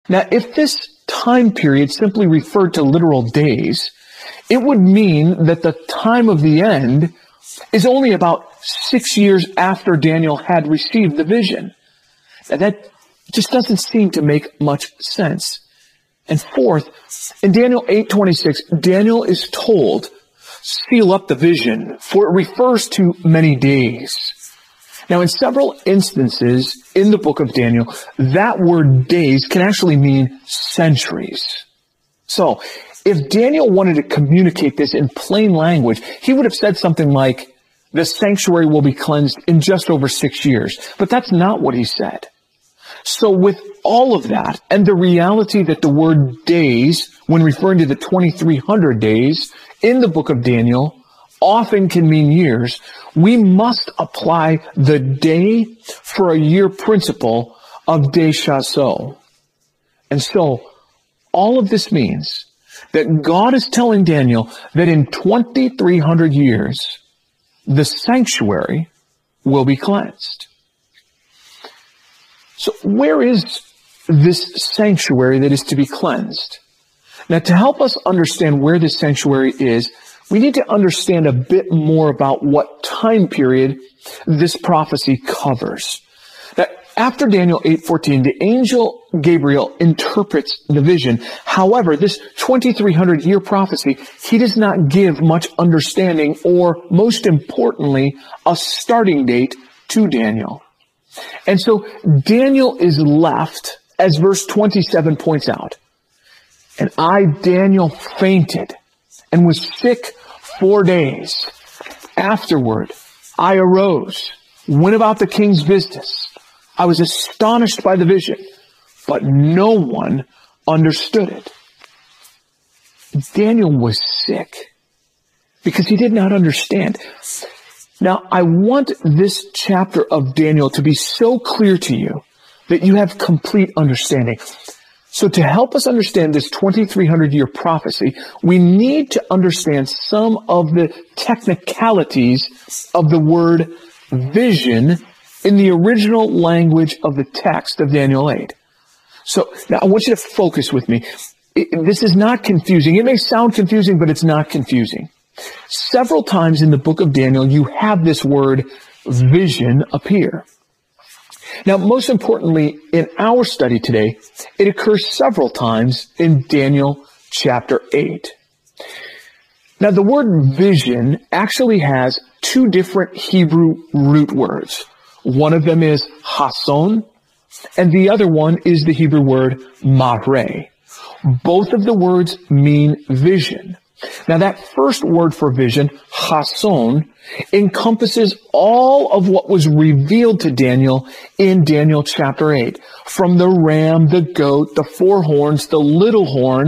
Now, if this time period simply referred to literal days, it would mean that the time of the end is only about 6 years after Daniel had received the vision. Now, that just doesn't seem to make much sense. And fourth, in Daniel 8:26, Daniel is told, seal up the vision, for it refers to many days. Now, in several instances in the book of Daniel, that word days can actually mean centuries. So, if Daniel wanted to communicate this in plain language, he would have said something like, the sanctuary will be cleansed in just over 6 years. But that's not what he said. So with all of that, and the reality that the word days, when referring to the 2300 days in the book of Daniel, often can mean years, we must apply the day for a year principle of de chasso. And so, all of this means that God is telling Daniel that in 2300 years, the sanctuary will be cleansed. So where is this sanctuary that is to be cleansed? Now, to help us understand where this sanctuary is, we need to understand a bit more about what time period this prophecy covers. Now, after Daniel 8:14, the angel Gabriel interprets the vision. However, this 2300-year prophecy, he does not give much understanding or, most importantly, a starting date to Daniel. And so Daniel is left, as verse 27 points out. And I, Daniel, fainted and was sick 4 days. Afterward, I arose, went about the king's business. I was astonished by the vision, but no one understood it. Daniel was sick because he did not understand. Now, I want this chapter of Daniel to be so clear to you that you have complete understanding. So to help us understand this 2300-year prophecy, we need to understand some of the technicalities of the word vision in the original language of the text of Daniel 8. So now I want you to focus with me. This is not confusing. It may sound confusing, but it's not confusing. Several times in the book of Daniel, you have this word vision appear. Now, most importantly, in our study today, it occurs several times in Daniel chapter 8. Now, the word vision actually has two different Hebrew root words. One of them is hason, and the other one is the Hebrew word mareh. Both of the words mean vision. Now, that first word for vision, hason, encompasses all of what was revealed to Daniel in Daniel chapter 8. From the ram, the goat, the four horns, the little horn,